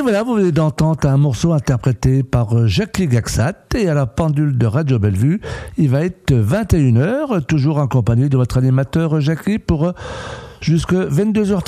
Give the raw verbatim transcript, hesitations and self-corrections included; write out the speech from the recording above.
voilà, vous venez d'entendre un morceau interprété par Jacques Gaxat et à la pendule de Radio Bellevue. Il va être vingt et une heures, toujours accompagné de votre animateur Jacques pour jusque vingt-deux heures trente.